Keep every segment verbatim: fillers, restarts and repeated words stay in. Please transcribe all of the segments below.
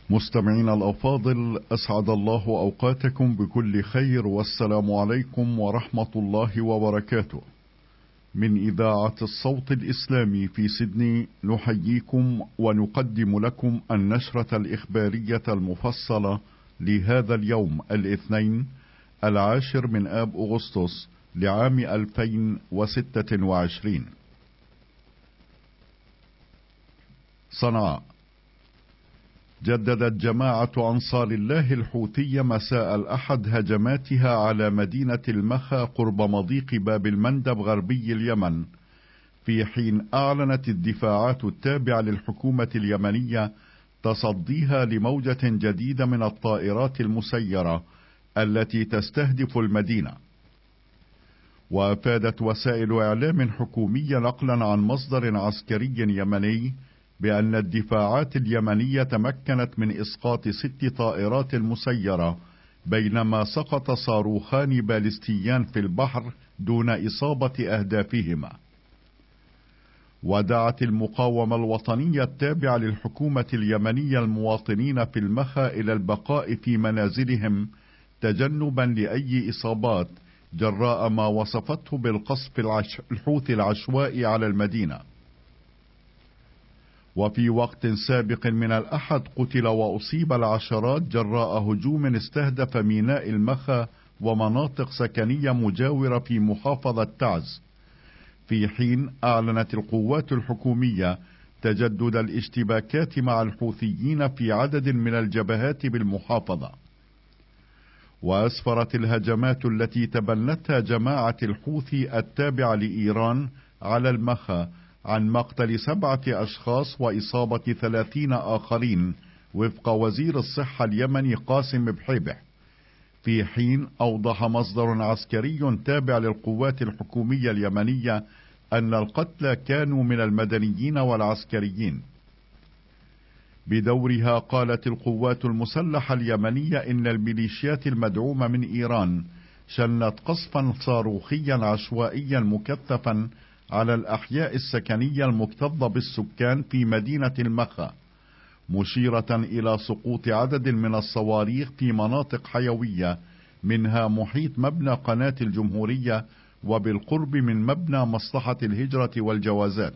مستمعين الأفاضل، أسعد الله أوقاتكم بكل خير، والسلام عليكم ورحمة الله وبركاته. من إذاعة الصوت الإسلامي في سيدني نحييكم ونقدم لكم النشرة الإخبارية المفصلة لهذا اليوم الاثنين العاشر من آب أغسطس لعام ألفين وستة وعشرين. صنعاء. جددت جماعة أنصار الله الحوثية مساء الأحد هجماتها على مدينة المخا قرب مضيق باب المندب غربي اليمن، في حين أعلنت الدفاعات التابعة للحكومة اليمنية تصديها لموجة جديدة من الطائرات المسيرة التي تستهدف المدينة. وأفادت وسائل إعلام حكومية نقلا عن مصدر عسكري يمني بأن الدفاعات اليمنية تمكنت من إسقاط ست طائرات مسيرة، بينما سقط صاروخان باليستيان في البحر دون إصابة أهدافهما. ودعت المقاومة الوطنية التابعة للحكومة اليمنية المواطنين في المخا إلى البقاء في منازلهم تجنبا لأي إصابات جراء ما وصفته بالقصف العش... الحوثي العشوائي على المدينة. وفي وقت سابق من الأحد قتل وأصيب العشرات جراء هجوم استهدف ميناء المخا ومناطق سكنية مجاورة في محافظة تعز، في حين أعلنت القوات الحكومية تجدد الاشتباكات مع الحوثيين في عدد من الجبهات بالمحافظة. وأسفرت الهجمات التي تبنتها جماعة الحوثي التابعة لإيران على المخا عن مقتل سبعة أشخاص وإصابة ثلاثين آخرين وفق وزير الصحة اليمني قاسم بحيبح، في حين أوضح مصدر عسكري تابع للقوات الحكومية اليمنية أن القتلى كانوا من المدنيين والعسكريين. بدورها قالت القوات المسلحة اليمنية إن الميليشيات المدعومة من إيران شنت قصفا صاروخيا عشوائيا مكثفا على الأحياء السكنية المكتظة بالسكان في مدينة المخا، مشيرة إلى سقوط عدد من الصواريخ في مناطق حيوية، منها محيط مبنى قناة الجمهورية وبالقرب من مبنى مصلحة الهجرة والجوازات.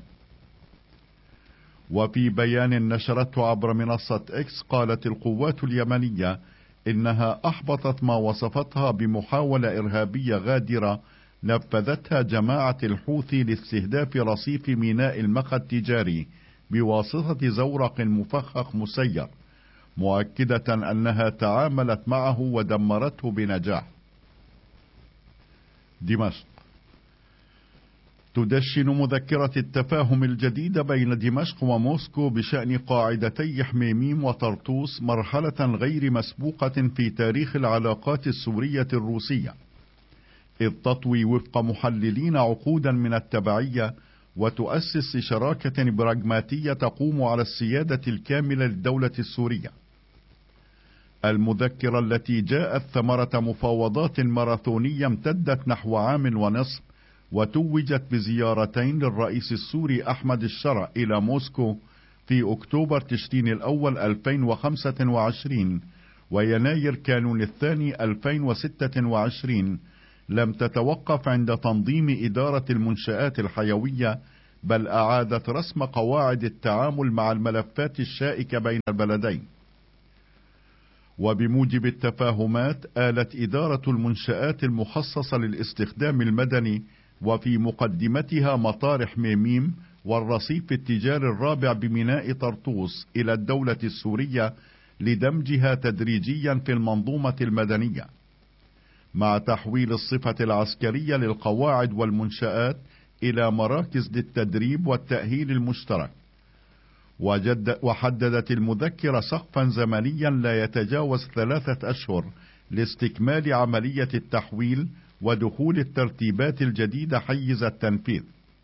وفي بيان نشرته عبر منصة إكس قالت القوات اليمنية إنها أحبطت ما وصفتها بمحاولة إرهابية غادرة نفذتها جماعة الحوثي لاستهداف رصيف ميناء المخا التجاري بواسطة زورق مفخخ مسير، مؤكدة أنها تعاملت معه ودمرته بنجاح. دمشق. تدشن مذكرة التفاهم الجديدة بين دمشق وموسكو بشأن قاعدتي حميميم وطرطوس مرحلة غير مسبوقة في تاريخ العلاقات السورية الروسية، إذ تطوي وفق محللين عقودا من التبعية وتؤسس شراكة براغماتية تقوم على السيادة الكاملة للدولة السورية. المذكرة التي جاءت ثمرة مفاوضات ماراثونية امتدت نحو عام ونصف، وتوجت بزيارتين للرئيس السوري أحمد الشرع إلى موسكو في أكتوبر تشرين الأول ألفين وخمسة وعشرين ويناير كانون الثاني ألفين وستة وعشرين، لم تتوقف عند تنظيم إدارة المنشآت الحيوية، بل أعادت رسم قواعد التعامل مع الملفات الشائكة بين البلدين. وبموجب التفاهمات آلت إدارة المنشآت المخصصة للاستخدام المدني وفي مقدمتها مطار حميميم والرصيف التجاري الرابع بميناء طرطوس إلى الدولة السورية لدمجها تدريجيا في المنظومة المدنية، مع تحويل الصفة العسكرية للقواعد والمنشآت إلى مراكز للتدريب والتأهيل المشترك. وحددت المذكرة سقفا زمنيا لا يتجاوز ثلاثة أشهر لاستكمال عملية التحويل ودخول الترتيبات الجديدة حيز التنفيذ.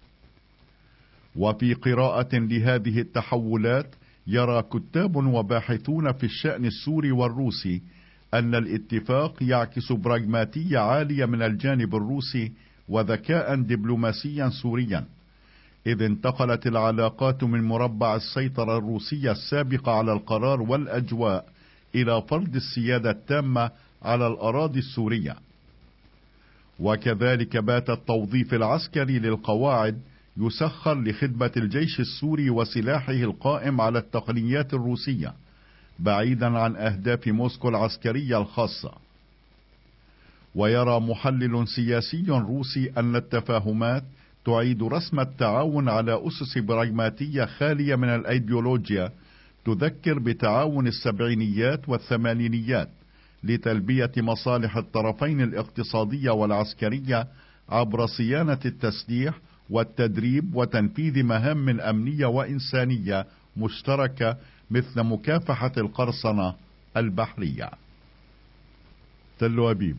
وفي قراءة لهذه التحولات يرى كتاب وباحثون في الشأن السوري والروسي أن الاتفاق يعكس براغماتية عالية من الجانب الروسي وذكاء دبلوماسيا سوريا، إذ انتقلت العلاقات من مربع السيطرة الروسية السابقة على القرار والأجواء إلى فرض السيادة التامة على الأراضي السورية. وكذلك بات التوظيف العسكري للقواعد يسخر لخدمة الجيش السوري وسلاحه القائم على التقنيات الروسية، بعيدا عن أهداف موسكو العسكرية الخاصة. ويرى محلل سياسي روسي أن التفاهمات تعيد رسم التعاون على أسس براغماتية خالية من الأيديولوجيا، تذكر بتعاون السبعينيات والثمانينيات لتلبية مصالح الطرفين الاقتصادية والعسكرية عبر صيانة التسليح والتدريب وتنفيذ مهام أمنية وإنسانية مشتركة مثل مكافحة القرصنة البحرية. تل أبيب.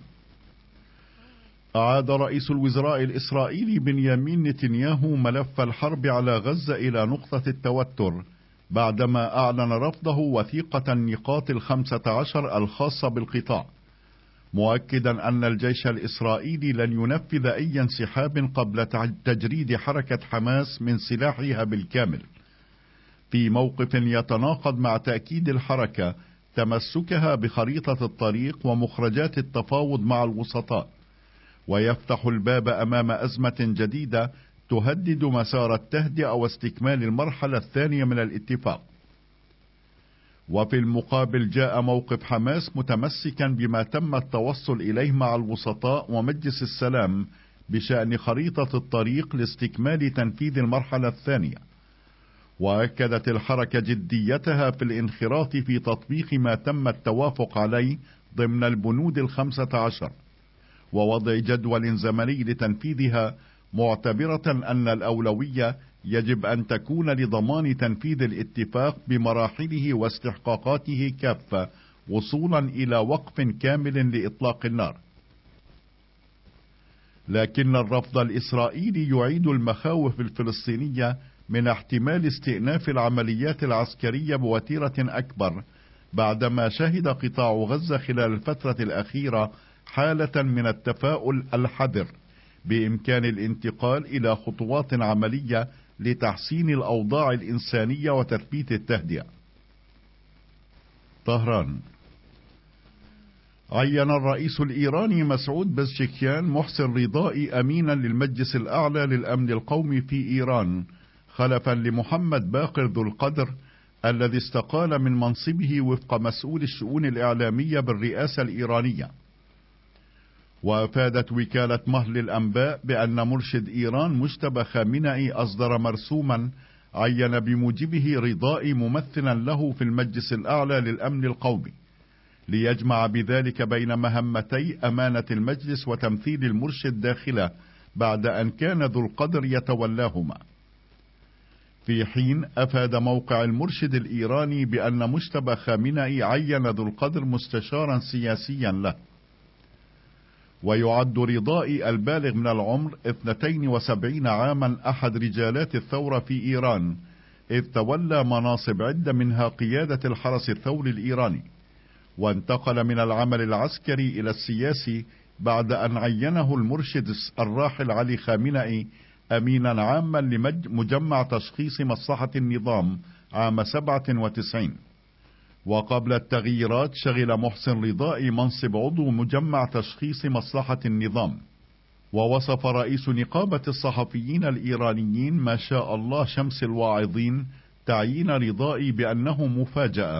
أعاد رئيس الوزراء الإسرائيلي بنيامين نتنياهو ملف الحرب على غزة إلى نقطة التوتر بعدما أعلن رفضه وثيقة النقاط الخمسة عشر الخاصة بالقطاع، مؤكدا أن الجيش الإسرائيلي لن ينفذ أي انسحاب قبل تجريد حركة حماس من سلاحها بالكامل، في موقف يتناقض مع تأكيد الحركة تمسكها بخريطة الطريق ومخرجات التفاوض مع الوسطاء، ويفتح الباب أمام أزمة جديدة تهدد مسار التهدئة واستكمال المرحلة الثانية من الاتفاق. وفي المقابل جاء موقف حماس متمسكا بما تم التوصل إليه مع الوسطاء ومجلس السلام بشأن خريطة الطريق لاستكمال تنفيذ المرحلة الثانية. وأكدت الحركة جديتها في الانخراط في تطبيق ما تم التوافق عليه ضمن البنود الخمسة عشر ووضع جدول زمني لتنفيذها، معتبرة أن الأولوية يجب أن تكون لضمان تنفيذ الاتفاق بمراحله واستحقاقاته كافة وصولا إلى وقف كامل لإطلاق النار. لكن الرفض الإسرائيلي يعيد المخاوف الفلسطينية من احتمال استئناف العمليات العسكرية بوتيرة أكبر، بعدما شهد قطاع غزة خلال الفترة الأخيرة حالة من التفاؤل الحذر بإمكان الانتقال إلى خطوات عملية لتحسين الأوضاع الإنسانية وتثبيت التهدئة. طهران. عين الرئيس الإيراني مسعود بزشكيان محسن رضائي أمينا للمجلس الأعلى للأمن القومي في إيران، خلفا لمحمد باقر ذو القدر الذي استقال من منصبه وفق مسؤول الشؤون الإعلامية بالرئاسة الإيرانية. وأفادت وكالة مهل الأنباء بأن مرشد إيران مجتبى خامنئي أصدر مرسوما عين بموجبه رضائي ممثلا له في المجلس الأعلى للأمن القومي، ليجمع بذلك بين مهمتي أمانة المجلس وتمثيل المرشد داخله بعد أن كان ذو القدر يتولاهما. في حين أفاد موقع المرشد الإيراني بأن مجتبى خامنئي عين ذو القدر مستشارا سياسيا له. ويعد رضائي البالغ من العمر اثنتين وسبعين عاما أحد رجالات الثورة في إيران، إذ تولى مناصب عدة منها قيادة الحرس الثوري الإيراني، وانتقل من العمل العسكري إلى السياسي بعد أن عينه المرشد الراحل علي خامنئي أمينا عاما لمجمع تشخيص مصلحة النظام عام سبعة وتسعين. وقبل التغييرات شغل محسن رضائي منصب عضو مجمع تشخيص مصلحة النظام. ووصف رئيس نقابة الصحفيين الإيرانيين ما شاء الله شمس الواعظين تعيين رضائي بأنه مفاجأة